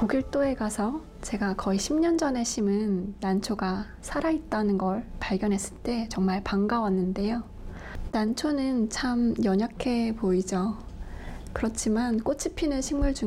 독일도에 가서 제가 거의 10년 전에 심은 난초가 살아있다는 걸 발견했을 때 정말 반가웠는데요. 난초는 참 연약해 보이죠. 그렇지만 꽃이 피는 식물 중